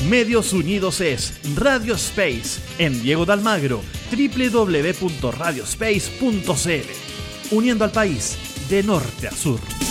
Medios Unidos es Radio Space en Diego de Almagro, www.radiospace.cl, uniendo al país de norte a sur.